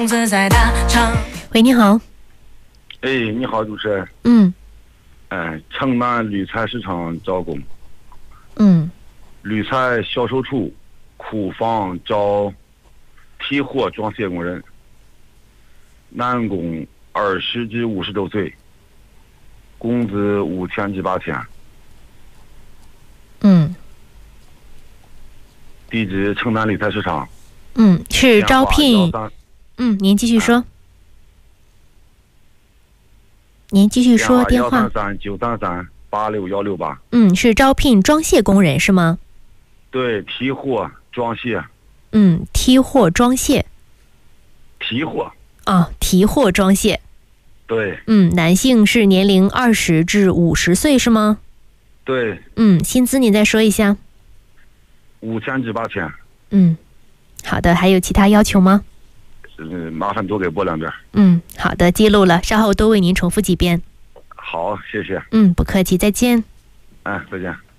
喂，你好。 哎，你好，主持人。城南铝材市场招工。铝材销售处库房招提货装卸工人，男工20至50周岁，工资5000至8000。地址城南铝材市场。 是招聘。您继续说。您继续说电话。 133-933-86168。 是招聘装卸工人是吗？ 对，提货装卸。 提货装卸。 提货。 提货装卸。 对。 男性是年龄20至50岁是吗？ 对。 薪资你再说一下。 5000至8000。 好的，还有其他要求吗？ 麻烦多给拨两遍。 好的，记录了，稍后多为您重复几遍。 好，谢谢。 不客气，再见。 再见。